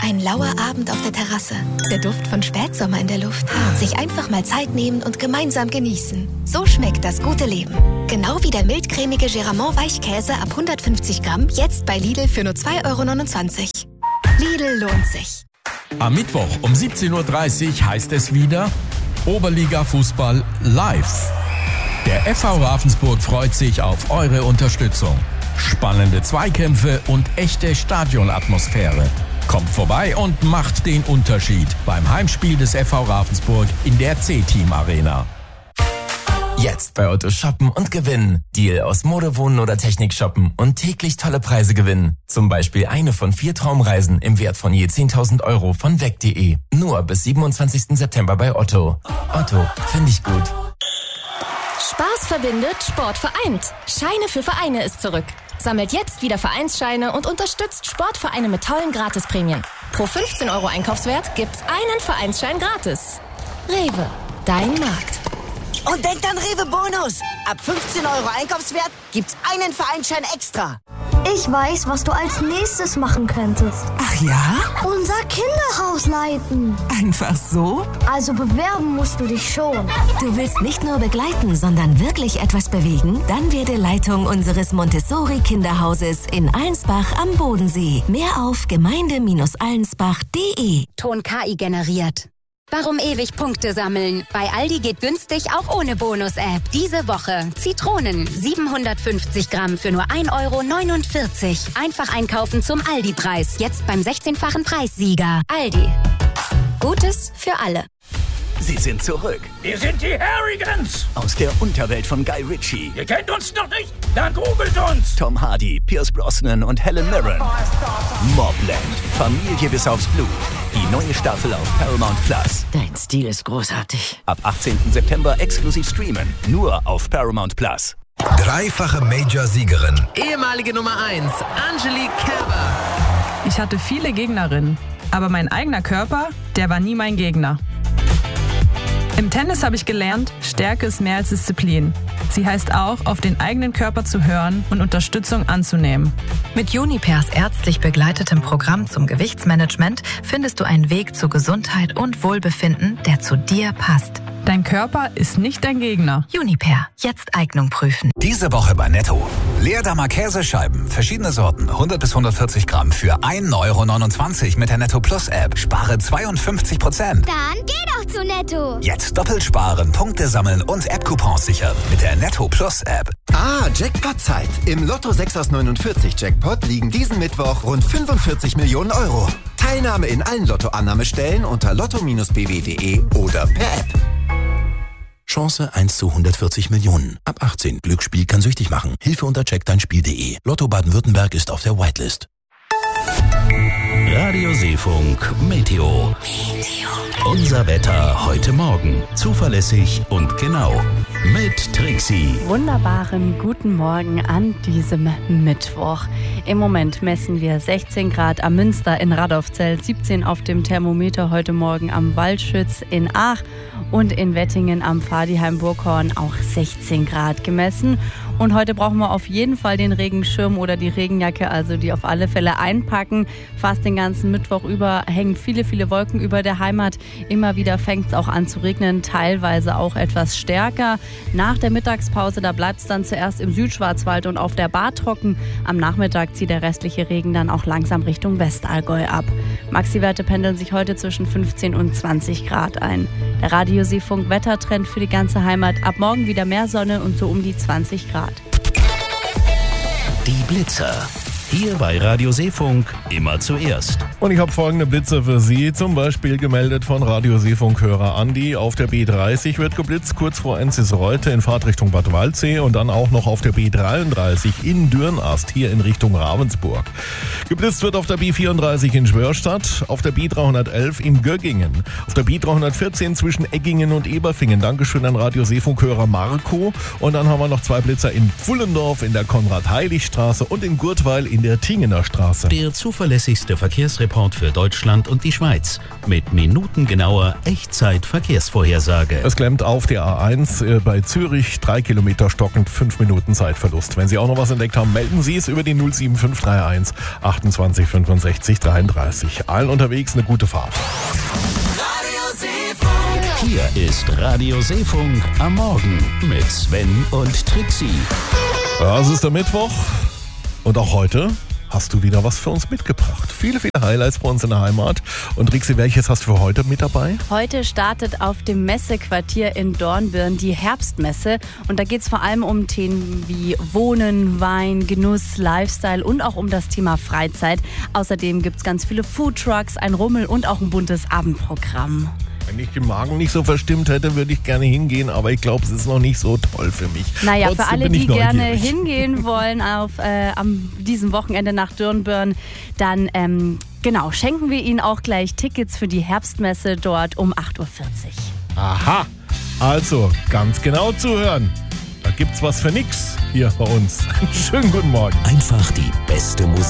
Ein lauer Abend auf der Terrasse. Der Duft von Spätsommer in der Luft. Sich einfach mal Zeit nehmen und gemeinsam genießen. So schmeckt das gute Leben. Genau wie der mildcremige Geramont Weichkäse ab 150 Gramm. Jetzt bei Lidl für nur 2,29 €. Lidl lohnt sich. Am Mittwoch um 17:30 Uhr heißt es wieder Oberliga-Fußball live. Der FV Ravensburg freut sich auf eure Unterstützung. Spannende Zweikämpfe und echte Stadionatmosphäre. Kommt vorbei und macht den Unterschied beim Heimspiel des FV Ravensburg in der C-Team Arena. Jetzt bei Otto shoppen und gewinnen. Deal aus Mode, Wohnen oder Technik shoppen und täglich tolle Preise gewinnen. Zum Beispiel eine von 4 Traumreisen im Wert von je 10.000 € von weg.de. Nur bis 27. September bei Otto. Otto, finde ich gut. Spaß verbindet, Sport vereint. Scheine für Vereine ist zurück. Sammelt jetzt wieder Vereinsscheine und unterstützt Sportvereine mit tollen Gratisprämien. Pro 15 € Einkaufswert gibt's einen Vereinsschein gratis. Rewe, dein Markt. Und denkt an Rewe Bonus. Ab 15 € Einkaufswert gibt's einen Vereinsschein extra. Ich weiß, was du als nächstes machen könntest. Ach ja? Unser Kinderhaus leiten. Einfach so? Also bewerben musst du dich schon. Du willst nicht nur begleiten, sondern wirklich etwas bewegen? Dann werde Leitung unseres Montessori-Kinderhauses in Allensbach am Bodensee. Mehr auf gemeinde-allensbach.de. Ton KI generiert. Warum ewig Punkte sammeln? Bei Aldi geht günstig auch ohne Bonus-App. Diese Woche Zitronen 750 Gramm für nur 1,49 €. Einfach einkaufen zum Aldi-Preis. Jetzt beim 16-fachen Preissieger. Aldi. Gutes für alle. Sie sind zurück. Wir sind die Harrigans. Aus der Unterwelt von Guy Ritchie. Ihr kennt uns noch nicht? Dann googelt uns. Tom Hardy, Pierce Brosnan und Helen Mirren. Mobland. Familie bis aufs Blut. Die neue Staffel auf Paramount Plus. Dein Stil ist großartig. Ab 18. September exklusiv streamen. Nur auf Paramount Plus. Dreifache Major-Siegerin. Ehemalige Nummer 1, Angelique Kerber. Ich hatte viele Gegnerinnen, aber mein eigener Körper, der war nie mein Gegner. Im Tennis habe ich gelernt, Stärke ist mehr als Disziplin. Sie heißt auch, auf den eigenen Körper zu hören und Unterstützung anzunehmen. Mit Junipers ärztlich begleitetem Programm zum Gewichtsmanagement findest du einen Weg zu Gesundheit und Wohlbefinden, der zu dir passt. Dein Körper ist nicht dein Gegner. Juniper, jetzt Eignung prüfen. Diese Woche bei Netto. Leerdammer Käsescheiben, verschiedene Sorten, 100 bis 140 Gramm für 1,29 € mit der Netto Plus App. Spare 52%. Dann geh doch zu Netto. Jetzt doppelt sparen, Punkte sammeln und App-Coupons sichern mit der Netto Plus App. Jackpot-Zeit. Im Lotto 6 aus 49 Jackpot liegen diesen Mittwoch rund 45 Millionen €. Teilnahme in allen Lottoannahmestellen unter lotto-bw.de oder per App. Chance 1 zu 140 Millionen. Ab 18. Glücksspiel kann süchtig machen. Hilfe unter checkdeinspiel.de. Lotto Baden-Württemberg ist auf der Whitelist. Radio Seefunk Meteo. Unser Wetter heute Morgen. Zuverlässig und genau. Mit Trixie. Wunderbaren guten Morgen an diesem Mittwoch. Im Moment messen wir 16 Grad am Münster in Radolfzell, 17 auf dem Thermometer heute Morgen am Waldschütz in Aach und in Wettingen am Pfadiheim-Burghorn auch 16 Grad gemessen. Und heute brauchen wir auf jeden Fall den Regenschirm oder die Regenjacke, also die auf alle Fälle einpacken. Fast den ganzen Mittwoch über hängen viele, viele Wolken über der Heimat. Immer wieder fängt es auch an zu regnen, teilweise auch etwas stärker. Nach der Mittagspause, da bleibt es dann zuerst im Südschwarzwald und auf der Baar trocken. Am Nachmittag zieht der restliche Regen dann auch langsam Richtung Westallgäu ab. Maxi-Werte pendeln sich heute zwischen 15 und 20 Grad ein. Der Radio Seefunk Wettertrend für die ganze Heimat. Ab morgen wieder mehr Sonne und so um die 20 Grad. Die Blitzer. Hier bei Radio Seefunk immer zuerst. Und ich habe folgende Blitze für Sie. Zum Beispiel gemeldet von Radio Seefunk-Hörer Andi. Auf der B30 wird geblitzt, kurz vor Enzisreuth in Fahrtrichtung Bad Waldsee. Und dann auch noch auf der B33 in Dürnast, hier in Richtung Ravensburg. Geblitzt wird auf der B34 in Schwörstadt, auf der B311 in Göggingen, auf der B314 zwischen Eggingen und Eberfingen. Dankeschön an Radio Seefunk-Hörer Marco. Und dann haben wir noch 2 Blitzer in Pfullendorf, in der Konrad-Heilig-Straße und in Gurtweil in der Tingener Straße. Der zuverlässigste Verkehrsreport für Deutschland und die Schweiz. Mit minutengenauer Echtzeit-Verkehrsvorhersage. Es klemmt auf der A1 bei Zürich, 3 Kilometer stockend, 5 Minuten Zeitverlust. Wenn Sie auch noch was entdeckt haben, melden Sie es über die 07531 28 65 33. Allen unterwegs eine gute Fahrt. Hier ist Radio Seefunk am Morgen mit Sven und Trixie. Ja, es ist der Mittwoch und auch heute hast du wieder was für uns mitgebracht. Viele Highlights bei uns in der Heimat. Und Trixie, welches hast du für heute mit dabei? Heute startet auf dem Messequartier in Dornbirn die Herbstmesse. Und da geht es vor allem um Themen wie Wohnen, Wein, Genuss, Lifestyle und auch um das Thema Freizeit. Außerdem gibt es ganz viele Foodtrucks, ein Rummel und auch ein buntes Abendprogramm. Wenn ich den Magen nicht so verstimmt hätte, würde ich gerne hingehen, aber ich glaube, es ist noch nicht so toll für mich. Naja, Trotzdem für alle, bin ich die gerne neugierig. hingehen wollen am diesem Wochenende nach Dornbirn, dann schenken wir Ihnen auch gleich Tickets für die Herbstmesse dort um 8.40 Uhr. Aha, also ganz genau zuhören. Da gibt's was für nix hier bei uns. Schönen guten Morgen. Einfach die beste Musik.